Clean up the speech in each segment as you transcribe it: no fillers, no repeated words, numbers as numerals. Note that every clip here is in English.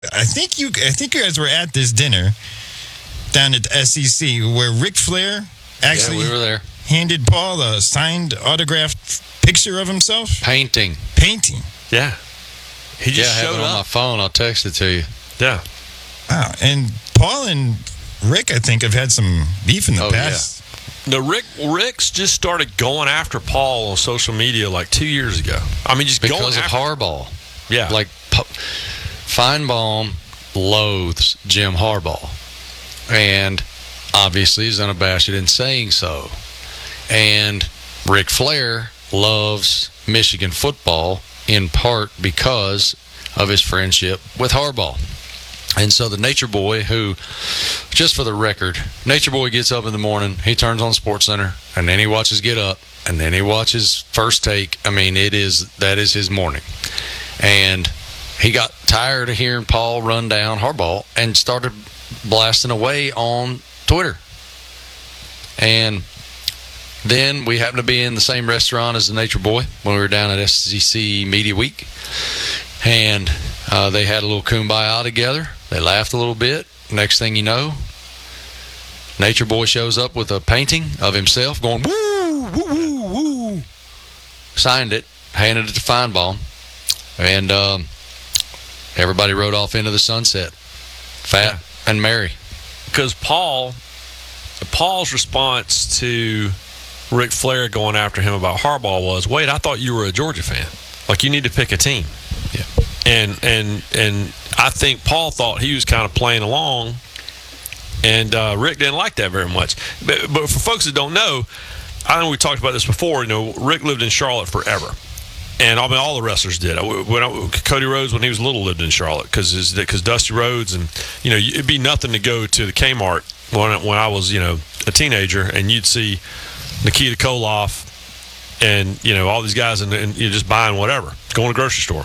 I think you guys were at this dinner down at the SEC where Ric Flair actually we were there. handed Paul a signed, autographed picture of himself. Painting. Yeah. He just I have showed it on my up. phone. I'll text it to you. Yeah. Wow. And Paul and Rick, I think, have had some beef in the past. No, Rick's just started going after Paul on social media like 2 years ago. I mean, just Because going of after Harbaugh. Yeah. Like, Feinbaum loathes Jim Harbaugh. And obviously is unabashed in saying so. And Ric Flair loves Michigan football in part because of his friendship with Harbaugh. And so the Nature Boy, who, just for the record, Nature Boy gets up in the morning, he turns on SportsCenter, and then he watches Get Up, and then he watches First Take. I mean, that is his morning. And he got tired of hearing Paul run down Harbaugh and started blasting away on Twitter. And then we happened to be in the same restaurant as the Nature Boy when we were down at SEC Media Week. And they had a little kumbaya together. They laughed a little bit. Next thing you know, Nature Boy shows up with a painting of himself going, woo, woo, woo, woo. Signed it, handed it to Feinbaum. And everybody rode off into the sunset. Fat and merry. because Paul's response to Ric Flair going after him about Harbaugh was, wait, I thought you were a Georgia fan. Like, you need to pick a team. Yeah. And I think Paul thought he was kind of playing along, and Rick didn't like that very much. But for folks that don't know, I know we talked about this before. You know, Rick lived in Charlotte forever, and I mean all the wrestlers did. Cody Rhodes, when he was little, lived in Charlotte because Dusty Rhodes, and you know, it'd be nothing to go to the Kmart when I was a teenager, and you'd see Nikita Koloff and all these guys, and you're just buying whatever, going to the grocery store.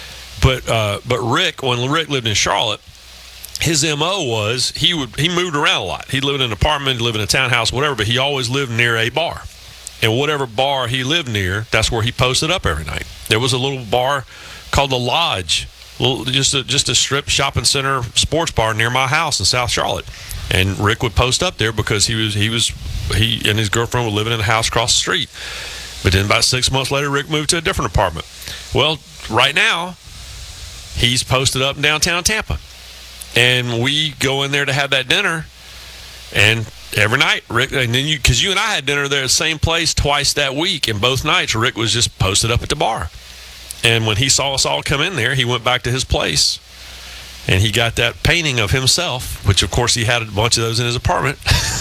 But Rick, when Rick lived in Charlotte, his MO was he moved around a lot. He lived in an apartment, lived in a townhouse, whatever, but he always lived near a bar. And whatever bar he lived near, that's where he posted up every night. There was a little bar called The Lodge, just a strip shopping center sports bar near my house in South Charlotte. And Rick would post up there because he and his girlfriend were living in a house across the street. But then about 6 months later, Rick moved to a different apartment. Well, right now, he's posted up in downtown Tampa. And we go in there to have that dinner, and every night, Rick, and then because you and I had dinner there at the same place twice that week, and both nights, Rick was just posted up at the bar. And when he saw us all come in there, he went back to his place, and he got that painting of himself, which, of course, he had a bunch of those in his apartment.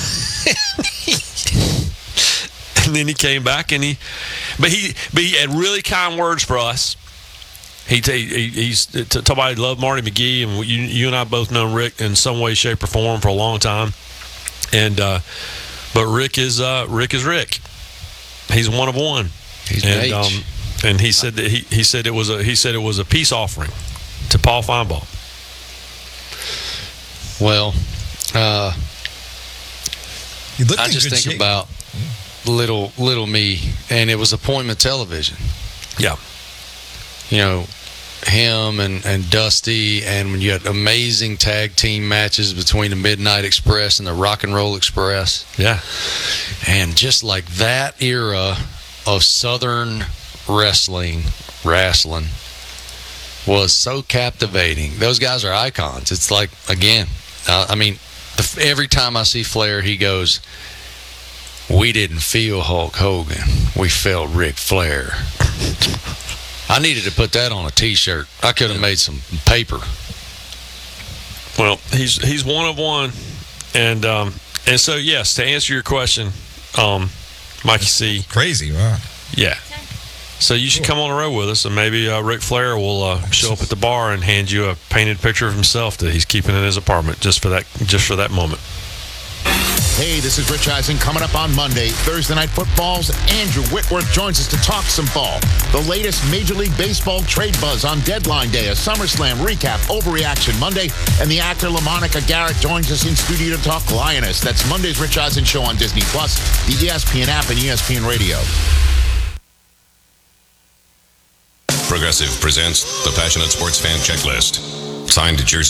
And then he came back, and he had really kind words for us. He's talking about he loved Marty McGee, and you and I both know Rick in some way, shape, or form for a long time. And but Rick is Rick. He's one of one. He's and he said that he said it was a peace offering to Paul Feinbaum. Well, I I just think about little me, and it was appointment television. Yeah. Him and Dusty, and when you had amazing tag team matches between the Midnight Express and the Rock and Roll Express. Yeah. And just like that era of Southern wrestling was so captivating. Those guys are icons. It's like, again, every time I see Flair, he goes, "We didn't feel Hulk Hogan. We felt Ric Flair." I needed to put that on a T-shirt. I could have made some paper. Well, he's one of one, and so yes, to answer your question, Mikey C. Crazy, wow. Yeah. So you should come on the road with us, and maybe Ric Flair will show up at the bar and hand you a painted picture of himself that he's keeping in his apartment just for that moment. Hey, this is Rich Eisen. Coming up on Monday, Thursday Night Football's Andrew Whitworth joins us to talk some ball. The latest Major League Baseball trade buzz on deadline day, a SummerSlam recap, Overreaction Monday, and the actor LaMonica Garrett joins us in studio to talk Lioness. That's Monday's Rich Eisen Show on Disney+, the ESPN app, and ESPN Radio. Progressive presents the Passionate Sports Fan Checklist. signed a jersey